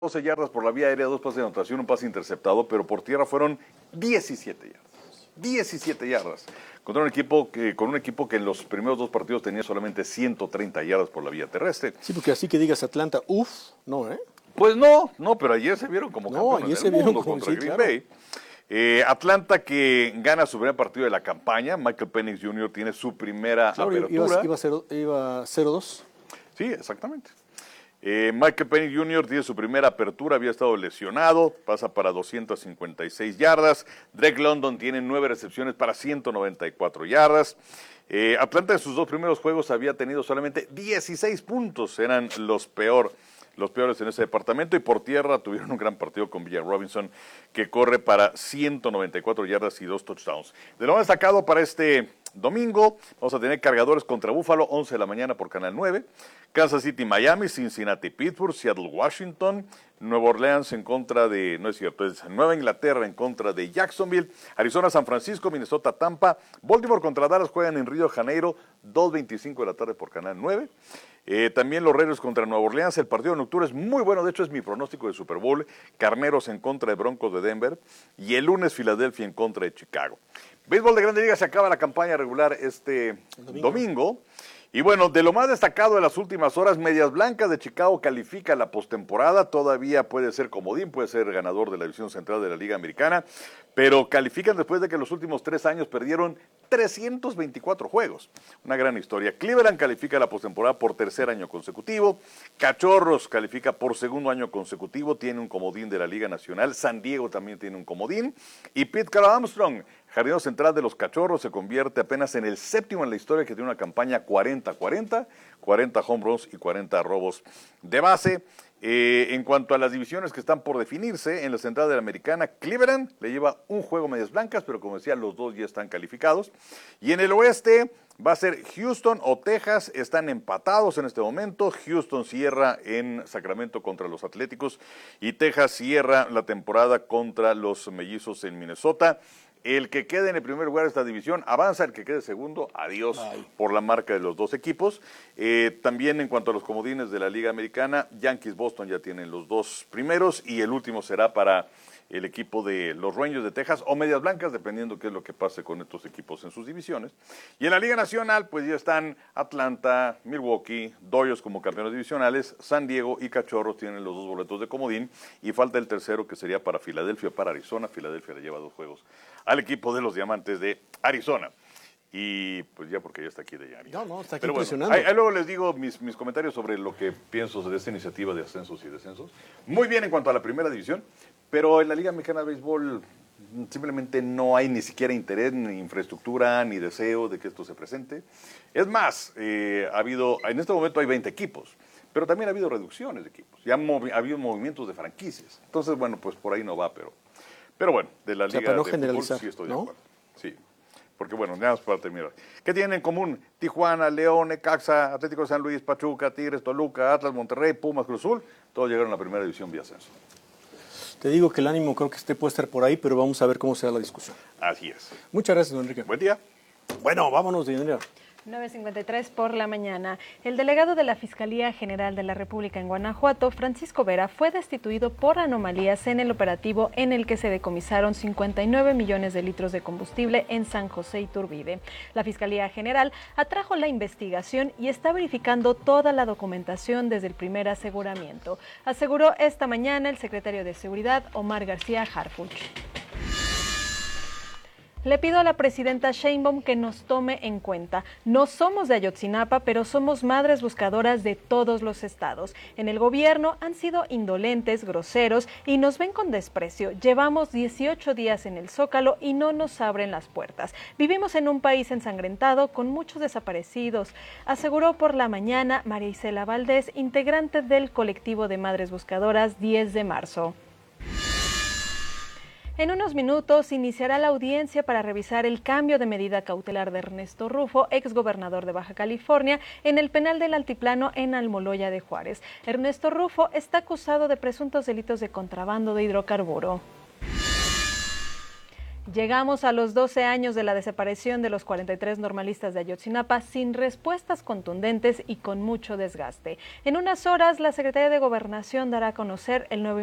12 yardas por la vía aérea, 2 pases de anotación, un pase interceptado, pero por tierra fueron 17 yardas. 17 yardas. Contra un equipo que en los primeros 2 partidos tenía solamente 130 yardas por la vía terrestre. Sí, porque así que digas Atlanta, no, ¿eh? Pues no, pero ayer se vieron como campeones del mundo contra sí, Green claro. Bay. Atlanta que gana su primer partido de la campaña. Michael Penix Jr. tiene su primera apertura. Iba 0-2. Sí, exactamente. Michael Penix Jr. tiene su primera apertura, había estado lesionado, pasa para 256 yardas. Drake London tiene 9 recepciones para 194 yardas. Atlanta en sus 2 primeros juegos había tenido solamente 16 puntos, eran los peores en ese departamento, y por tierra tuvieron un gran partido con Villan Robinson, que corre para 194 yardas y 2 touchdowns. De lo más destacado para este domingo, vamos a tener Cargadores contra Buffalo, 11 de la mañana por Canal 9, Kansas City, Miami, Cincinnati, Pittsburgh, Seattle, Washington, Nueva Orleans en contra de, no es cierto, es Nueva Inglaterra en contra de Jacksonville, Arizona, San Francisco, Minnesota, Tampa, Baltimore contra Dallas juegan en Río de Janeiro, 2:25 de la tarde por Canal 9. También los Raiders contra Nueva Orleans, el partido nocturno es muy bueno, de hecho es mi pronóstico de Super Bowl, Carneros en contra de Broncos de Denver, y el lunes Filadelfia en contra de Chicago. Béisbol de Grandes Ligas, se acaba la campaña regular este domingo. Y bueno, de lo más destacado de las últimas horas, Medias Blancas de Chicago califica la postemporada, todavía puede ser comodín, puede ser ganador de la división central de la Liga Americana, pero califican después de que en los últimos 3 años perdieron 324 juegos. Una gran historia. Cleveland califica la postemporada por 3er año consecutivo, Cachorros califica por 2º año consecutivo, tiene un comodín de la Liga Nacional, San Diego también tiene un comodín, y Pete Carroll Armstrong, jardinero central de los Cachorros, se convierte apenas en el 7º en la historia que tiene una campaña 40-40, 40 home runs y 40 robos de base. En cuanto a las divisiones que están por definirse, en la central de la Americana, Cleveland le lleva un juego Medias Blancas, pero como decía, los 2 ya están calificados. Y en el oeste va a ser Houston o Texas, están empatados en este momento. Houston cierra en Sacramento contra los Atléticos y Texas cierra la temporada contra los Mellizos en Minnesota. El que quede en el primer lugar de esta división avanza, el que quede segundo, adiós por la marca de los 2 equipos. También en cuanto a los comodines de la Liga Americana, Yankees Boston ya tienen los 2 primeros y el último será para el equipo de los Rangers de Texas o Medias Blancas, dependiendo qué es lo que pase con estos equipos en sus divisiones. Y en la Liga Nacional, pues ya están Atlanta, Milwaukee, Dodgers como campeones divisionales, San Diego y Cachorros tienen los 2 boletos de comodín, y falta el tercero que sería para Filadelfia o para Arizona. Filadelfia le lleva 2 juegos al equipo de los Diamantes de Arizona. Y pues ya porque ya está aquí de Yanni. No, está aquí. Pero impresionante. Bueno, ahí luego les digo mis comentarios sobre lo que pienso de esta iniciativa de ascensos y descensos. Muy bien en cuanto a la primera división, pero en la Liga Mexicana de Béisbol simplemente no hay ni siquiera interés, ni infraestructura, ni deseo de que esto se presente. Es más, en este momento hay 20 equipos, pero también ha habido reducciones de equipos. Ya ha habido movimientos de franquicias. Entonces, bueno, pues por ahí no va, pero bueno, de la Liga para no de generalizar, fútbol sí estoy ¿no? de acuerdo. Sí, porque bueno, nada más para terminar. ¿Qué tienen en común? Tijuana, León, Necaxa, Atlético de San Luis, Pachuca, Tigres, Toluca, Atlas, Monterrey, Pumas, Cruz Azul, todos llegaron a la primera división vía ascenso. Te digo que el ánimo creo que puede estar por ahí, pero vamos a ver cómo se da la discusión. Así es. Muchas gracias, don Enrique. Buen día. Bueno, vámonos de dinero. 9:53 por la mañana. El delegado de la Fiscalía General de la República en Guanajuato, Francisco Vera, fue destituido por anomalías en el operativo en el que se decomisaron 59 millones de litros de combustible en San José Iturbide. La Fiscalía General atrajo la investigación y está verificando toda la documentación desde el primer aseguramiento, aseguró esta mañana el secretario de Seguridad, Omar García Harfuch. Le pido a la presidenta Sheinbaum que nos tome en cuenta. No somos de Ayotzinapa, pero somos madres buscadoras de todos los estados. En el gobierno han sido indolentes, groseros y nos ven con desprecio. Llevamos 18 días en el Zócalo y no nos abren las puertas. Vivimos en un país ensangrentado con muchos desaparecidos, aseguró por la mañana María Isela Valdés, integrante del colectivo de madres buscadoras 10 de marzo. En unos minutos iniciará la audiencia para revisar el cambio de medida cautelar de Ernesto Rufo, exgobernador de Baja California, en el penal del Altiplano en Almoloya de Juárez. Ernesto Rufo está acusado de presuntos delitos de contrabando de hidrocarburo. Llegamos a los 12 años de la desaparición de los 43 normalistas de Ayotzinapa sin respuestas contundentes y con mucho desgaste. En unas horas, la Secretaría de Gobernación dará a conocer el nuevo